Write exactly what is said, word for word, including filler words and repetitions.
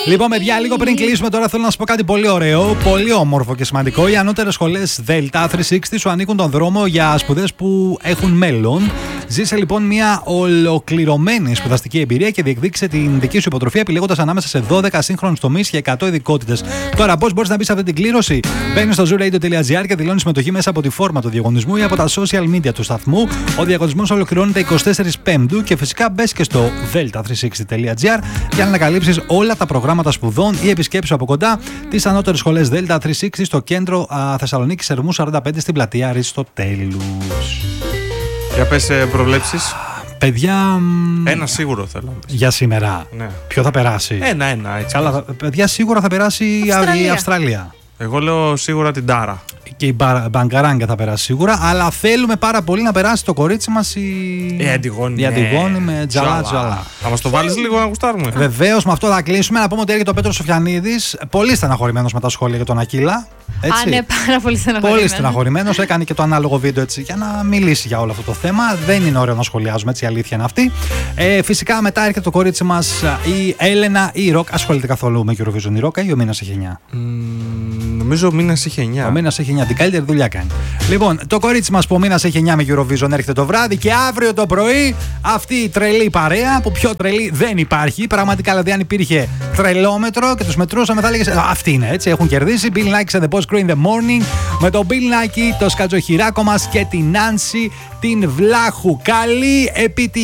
Λοιπόν, παιδιά, λίγο πριν κλείσουμε τώρα, θέλω να σα πω κάτι πολύ ωραίο, πολύ όμορφο και σημαντικό. Οι ανώτερες σχολές Delta τριακόσια εξήντα σου ανήκουν τον δρόμο για σπουδές που έχουν μέλλον. Ζήσε λοιπόν μια ολοκληρωμένη σπουδαστική εμπειρία και διεκδίκησε την δική σου υποτροφία επιλέγοντας ανάμεσα σε δώδεκα σύγχρονους τομείς και εκατό ειδικότητες. Τώρα, πώς μπορείς να μπει σε αυτή την κλήρωση? Μπαίνεις στο zoo radio τελεία gr και δηλώνεις συμμετοχή μέσα από τη φόρμα του διαγωνισμού ή από τα social media του σταθμού. Ο διαγωνισμός ολοκληρώνεται εικοστή τέταρτη Πέμπτου και φυσικά μπες και στο delta τριακόσια εξήντα τελεία gr για να ανακαλύψεις όλα τα προγράμματα σπουδών ή επισκέψεις από κοντά τις ανώτερες σχολές Delta τριακόσια εξήντα στο κέντρο α, Θεσσαλονίκης Ερμού σαράντα πέντε στην πλατεία Αριστοτέλους. Για πες ε, προβλέψεις. Παιδιά. Ένα σίγουρο θέλω. Για σήμερα. Ναι. Ποιο θα περάσει? Ένα-ένα. Έτσι. Καλά, παιδιά, σίγουρα θα περάσει Αυστραλία. η Αυστραλία. Εγώ λέω σίγουρα την Τάρα. Και η Μπαγκαράγκα θα περάσει σίγουρα. Αλλά θέλουμε πάρα πολύ να περάσει το κορίτσι μας η, η Αντιγόνη. Η Αντιγόνη με τζαλά τζαλά. Θα μας το βάλεις λίγο να γουστάρουμε. Βεβαίως, με αυτό θα κλείσουμε. Να πούμε ότι έρχεται ο Πέτρος Σοφιανίδης. Πολύ στεναχωρημένος με τα σχόλια για τον Ακύλα. Έτσι. Α, ναι, πάρα πολύ στεναχωρημένος. Πολύ στεναχωρημένος. Έκανε και το ανάλογο βίντεο έτσι για να μιλήσει για όλο αυτό το θέμα. Δεν είναι ωραίο να σχολιάζουμε, έτσι, η αλήθεια είναι αυτή. Ε, φυσικά μετά έρχεται το κορίτσι μας η Έλενα ή η Ροκ. Ασχολείται καθόλου με Eurovision η Ροκ ή ο Μήνας έχει εννιά? Mm, νομίζω ο Μήνας έχει εννιά. Ο Μήνας έχει εννιά. Την καλύτερη δουλειά κάνει. Λοιπόν, το κορίτσι μας που ο Μήνας έχει εννιά με Eurovision έρχεται το βράδυ και αύριο το πρωί αυτή η τρελή παρέα που πιο τρελή δεν υπάρχει. Πραγματικά, δηλαδή, αν υπήρχε τρελόμετρο και τους μετρούσαμε, θα έλεγες αυτή είναι, έτσι. Έχουν κερδίσει. Bill Nike and the Boss Crew in the Morning με τον Bill Nike, το σκατζοχυράκο μας και την Νάνση την Βλάχου. Καλή επιτυχία.